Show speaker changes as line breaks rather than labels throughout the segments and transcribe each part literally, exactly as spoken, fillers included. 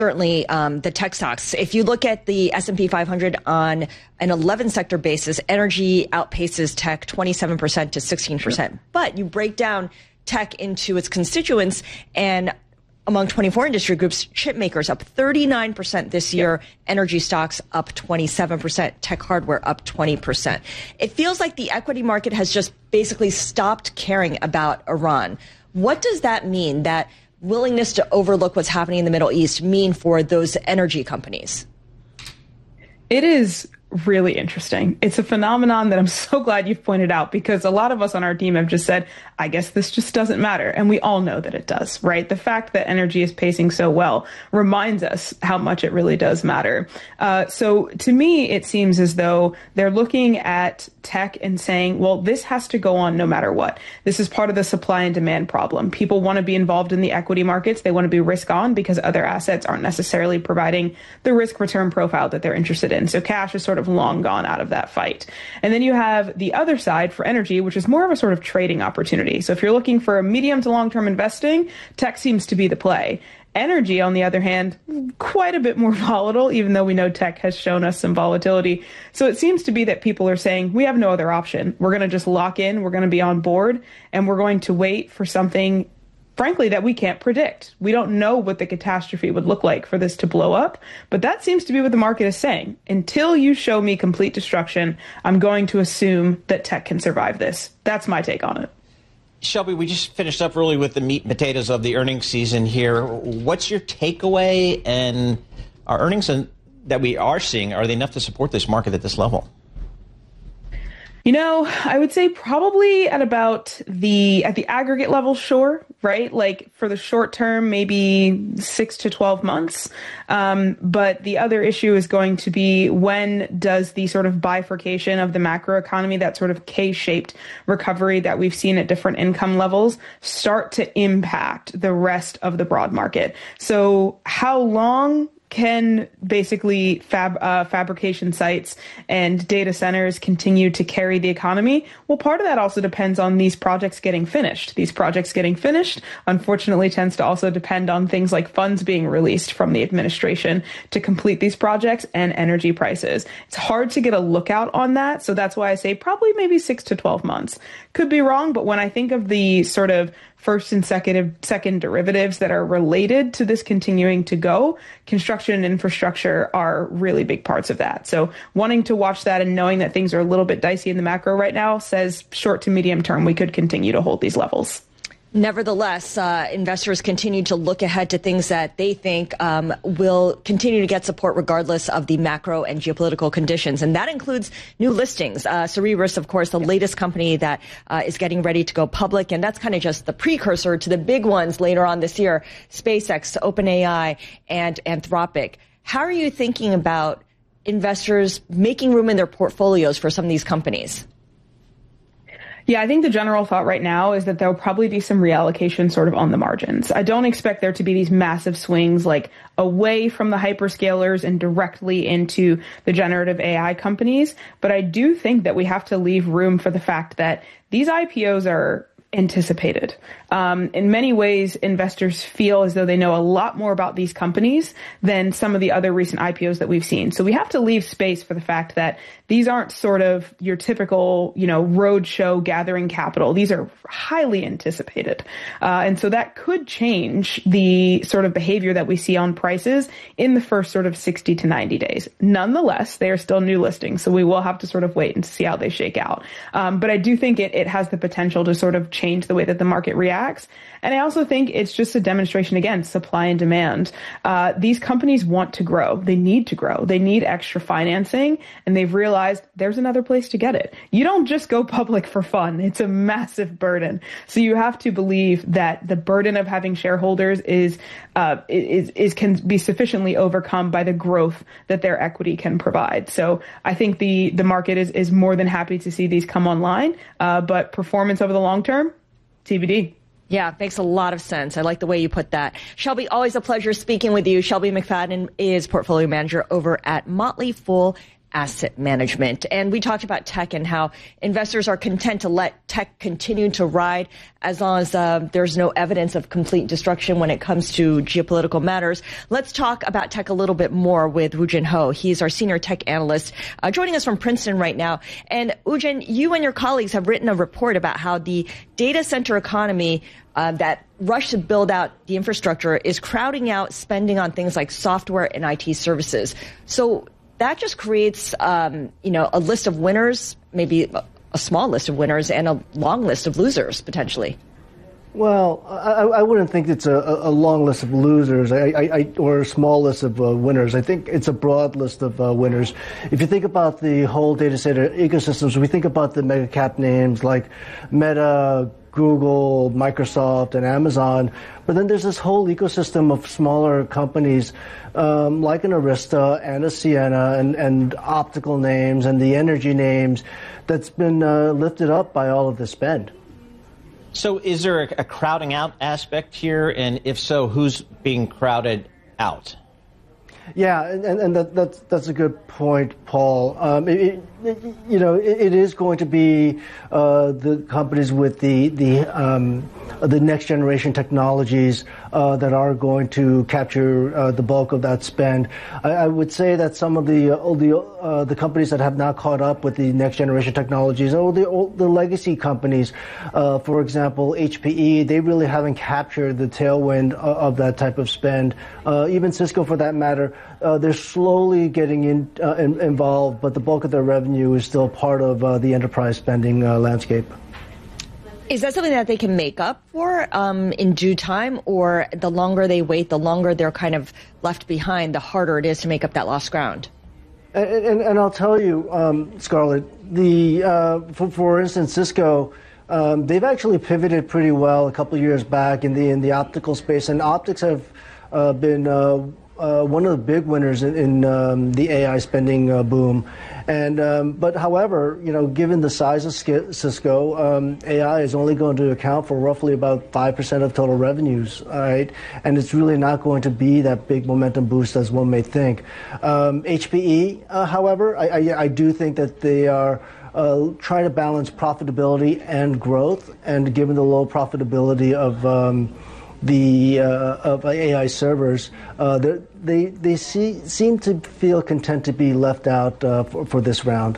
certainly um, the tech stocks. If you look at the S and P five hundred on an eleven sector basis, energy outpaces tech twenty-seven percent to sixteen percent. Sure. But you break down tech into its constituents, and among twenty-four industry groups, chip makers up thirty-nine percent this year, yep. Energy stocks up twenty-seven percent, tech hardware up twenty percent. It feels like the equity market has just basically stopped caring about Iran. What does that mean, that willingness to overlook what's happening in the Middle East, mean for those energy companies?
It is really interesting. It's a phenomenon that I'm so glad you've pointed out, because a lot of us on our team have just said, I guess this just doesn't matter. And we all know that it does, right? The fact that energy is pacing so well reminds us how much it really does matter. Uh, so to me, it seems as though they're looking at tech and saying, well, this has to go on no matter what. This is part of the supply and demand problem. People want to be involved in the equity markets. They want to be risk on because other assets aren't necessarily providing the risk return profile that they're interested in. So cash is sort of long gone out of that fight. And then you have the other side for energy, which is more of a sort of trading opportunity. So if you're looking for a medium to long-term investing, tech seems to be the play. Energy, on the other hand, quite a bit more volatile, even though we know tech has shown us some volatility. So it seems to be that people are saying, we have no other option. We're going to just lock in, we're going to be on board, and we're going to wait for something, frankly, that we can't predict. We don't know what the catastrophe would look like for this to blow up, but that seems to be what the market is saying. Until you show me complete destruction, I'm going to assume that tech can survive this. That's my take on it.
Shelby, we just finished up really with the meat and potatoes of the earnings season here. What's your takeaway? And our earnings that we are seeing, are they enough to support this market at this level?
You know, I would say probably at about the, at the aggregate level, sure, right? Like for the short term, maybe six to twelve months. Um, but the other issue is going to be, when does the sort of bifurcation of the macroeconomy, that sort of K-shaped recovery that we've seen at different income levels, start to impact the rest of the broad market? So how long can basically fab, uh, fabrication sites and data centers continue to carry the economy? Well, part of that also depends on these projects getting finished. These projects getting finished, unfortunately, tends to also depend on things like funds being released from the administration to complete these projects and energy prices. It's hard to get a lookout on that. So that's why I say probably maybe six to twelve months. Could be wrong, but when I think of the sort of first and second, second derivatives that are related to this continuing to go, construction and infrastructure are really big parts of that. So wanting to watch that and knowing that things are a little bit dicey in the macro right now says short to medium term, we could continue to hold these levels.
Nevertheless, uh, investors continue to look ahead to things that they think um, will continue to get support regardless of the macro and geopolitical conditions. And that includes new listings. Uh, Cerebras, of course, the latest company that uh, is getting ready to go public. And that's kind of just the precursor to the big ones later on this year, SpaceX, OpenAI, and Anthropic. How are you thinking about investors making room in their portfolios for some of these companies?
Yeah, I think the general thought right now is that there'll probably be some reallocation sort of on the margins. I don't expect there to be these massive swings like away from the hyperscalers and directly into the generative A I companies. But I do think that we have to leave room for the fact that these I P Os are anticipated. Um, in many ways, investors feel as though they know a lot more about these companies than some of the other recent I P Os that we've seen. So we have to leave space for the fact that these aren't sort of your typical, you know, roadshow gathering capital. These are highly anticipated. Uh, and so that could change the sort of behavior that we see on prices in the first sort of sixty to ninety days. Nonetheless, they are still new listings. So we will have to sort of wait and see how they shake out. Um, but I do think it, it has the potential to sort of change the way that the market reacts. And I also think it's just a demonstration, again, supply and demand. Uh, these companies want to grow. They need to grow. They need extra financing, and they've realized there's another place to get it. You don't just go public for fun. It's a massive burden. So you have to believe that the burden of having shareholders is, uh, is, is can be sufficiently overcome by the growth that their equity can provide. So I think the, the market is, is more than happy to see these come online, uh, but performance over the long term, T B D.
Yeah, makes a lot of sense. I like the way you put that. Shelby, always a pleasure speaking with you. Shelby McFadden is portfolio manager over at Motley Fool asset management. And we talked about tech and how investors are content to let tech continue to ride as long as uh, there's no evidence of complete destruction when it comes to geopolitical matters. Let's talk about tech a little bit more with Woo-Jin Ho. He's our senior tech analyst, uh, joining us from Princeton right now. And Woo-Jin, you and your colleagues have written a report about how the data center economy uh, that rush to build out the infrastructure is crowding out spending on things like software and I T services. So that just creates, um, you know, a list of winners, maybe a small list of winners, and a long list of losers, potentially.
Well, I, I wouldn't think it's a, a long list of losers I, I, or a small list of uh, winners. I think it's a broad list of uh, winners. If you think about the whole data center ecosystems, we think about the mega cap names like Meta, Google, Microsoft, and Amazon. But then there's this whole ecosystem of smaller companies um, like an Arista and a Ciena and, and optical names and the energy names that's been uh, lifted up by all of the spend.
So is there a, a crowding out aspect here? And if so, who's being crowded out?
Yeah, and, and that, that's that's a good point, Paul. Um, it, it, you know, it, it is going to be uh, the companies with the the um, the next generation technologies uh, that are going to capture uh, the bulk of that spend. I, I would say that some of the uh, the uh, the companies that have not caught up with the next generation technologies, or the old, the legacy companies, uh, for example, H P E, they really haven't captured the tailwind of, of that type of spend. Uh, even Cisco, for that matter. Uh, they're slowly getting in, uh, in, involved, but the bulk of their revenue is still part of uh, the enterprise spending uh, landscape.
Is that something that they can make up for um, in due time, or the longer they wait, the longer they're kind of left behind, the harder it is to make up that lost ground?
And, and, and I'll tell you, um, Scarlett, the uh, for, for instance, Cisco, um, they've actually pivoted pretty well a couple of years back in the in the optical space, and optics have uh, been uh, Uh, one of the big winners in, in um, the A I spending uh, boom, and um, but however, you know, given the size of Cisco, um, A I is only going to account for roughly about five percent of total revenues, all right, and it's really not going to be that big momentum boost as one may think. Um, H P E, uh, however, I, I, I do think that they are uh, trying to balance profitability and growth, and given the low profitability of um, the uh, of A I servers, uh, they they see, seem to feel content to be left out uh, for, for this round.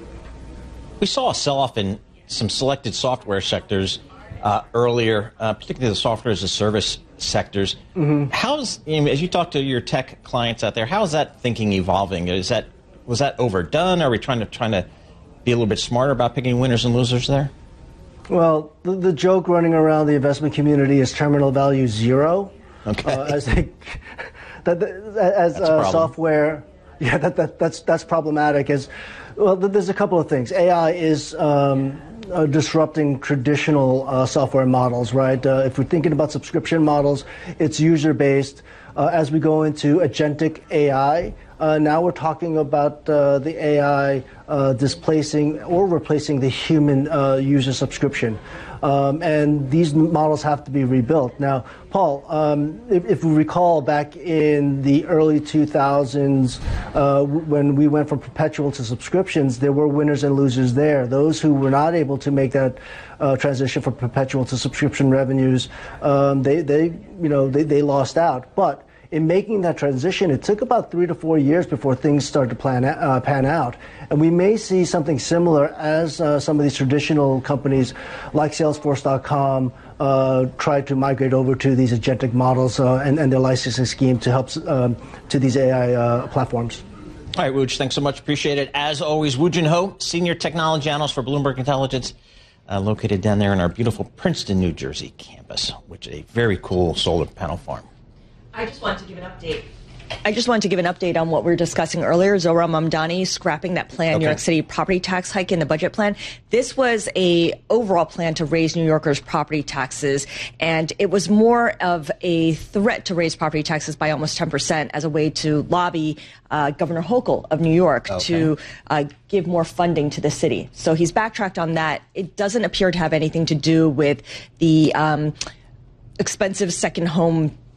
We saw a sell-off in some selected software sectors uh, earlier, uh, particularly the software as a service sectors. Mm-hmm. How's, you know, as you talk to your tech clients out there, how is that thinking evolving? Is that was that overdone? Are we trying to trying to be a little bit smarter about picking winners and losers there?
Well, the, the joke running around the investment community is terminal value zero.
Okay.
Uh, as they, that, as uh, software, yeah, that, that that's that's problematic. As well, there's a couple of things. A I is um, uh, disrupting traditional uh, software models, right? Uh, if we're thinking about subscription models, it's user based. Uh, as we go into agentic A I, uh, now we're talking about uh, the A I uh, displacing or replacing the human uh, user subscription. Um, and these models have to be rebuilt. Now, Paul, um, if, if we recall back in the early two thousands, uh, when we went from perpetual to subscriptions, there were winners and losers there. Those who were not able to make that uh, transition from perpetual to subscription revenues, um, they, they, you know, they, they lost out. But in making that transition, it took about three to four years before things started to plan, uh, pan out. And we may see something similar as uh, some of these traditional companies like Salesforce dot com uh, try to migrate over to these agentic models uh, and, and their licensing scheme to help um, to these A I uh, platforms.
All right, Wooj, thanks so much. Appreciate it. As always, Woo-Jin Ho, Senior Technology Analyst for Bloomberg Intelligence, uh, located down there in our beautiful Princeton, New Jersey campus, which is a very cool solar panel farm.
I just wanted to give an update. I just wanted to give an update on what we were discussing earlier. Zohran Mamdani scrapping that plan, okay. New York City property tax hike in the budget plan. This was a overall plan to raise New Yorkers' property taxes, and it was more of a threat to raise property taxes by almost ten percent as a way to lobby uh, Governor Hochul of New York okay. to uh, give more funding to the city. So he's backtracked on that. It doesn't appear to have anything to do with the um, expensive second home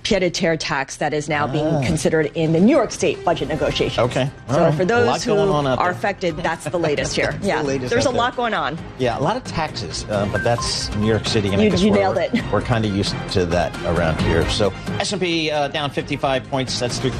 pied-à-terre tax that is now being ah. considered in the New York State budget negotiations.
Okay.
All so
right.
for those who are
there.
affected, that's the latest here. yeah.
The latest
There's a
there.
lot going on.
Yeah, a lot of taxes, uh, but that's New York City. And
you
I guess
you
we're,
nailed it.
We're kind of used to that around here. So S and P uh, down fifty-five points. That's through